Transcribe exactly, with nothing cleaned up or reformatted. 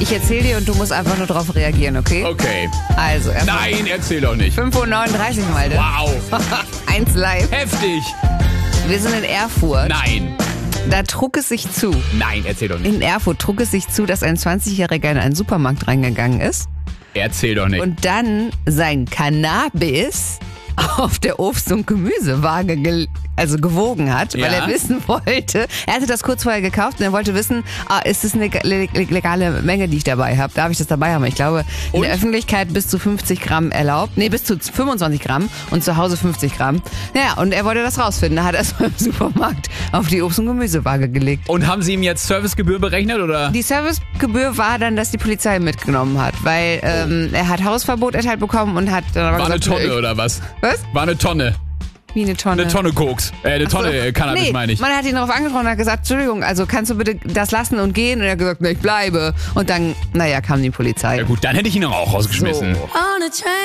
Ich erzähle dir und du musst einfach nur darauf reagieren, okay? Okay. Also, Nein, erzähl doch nicht. fünf Uhr neununddreißig, Malte. Wow. Eins live. Heftig. Wir sind in Erfurt. Nein. Da trug es sich zu. Nein, erzähl doch nicht. In Erfurt trug es sich zu, dass ein zwanzigjähriger in einen Supermarkt reingegangen ist Erzähl doch nicht. und dann sein Cannabis auf der Obst- und Gemüsewaage ge- also gewogen hat, Ja. weil er wissen wollte, er hatte das kurz vorher gekauft und er wollte wissen, ah, ist es eine le- le- legale Menge, die ich dabei habe? Darf ich das dabei haben? Ich glaube, in Und? der Öffentlichkeit bis zu fünfzig Gramm erlaubt, nee, bis zu fünfundzwanzig Gramm und zu Hause fünfzig Gramm. Naja, und er wollte das rausfinden, da hat er es im Supermarkt auf die Obst- und Gemüsewaage gelegt. Und haben Sie ihm jetzt Servicegebühr berechnet, oder? Die Servicegebühr war dann, dass die Polizei mitgenommen hat, weil ähm, er hat Hausverbot erteilt bekommen und hat dann aber War eine gesagt, Tonne, ich- oder was? Was? War eine Tonne. Wie eine Tonne? Eine Tonne Koks. Äh, eine Tonne äh, Cannabis, nee, meine ich. man hat ihn darauf angesprochen und hat gesagt, Entschuldigung, also kannst du bitte das lassen und gehen? Und er hat gesagt, ne, ich bleibe. Und dann, naja, kam die Polizei. Ja gut, dann hätte ich ihn auch rausgeschmissen. So.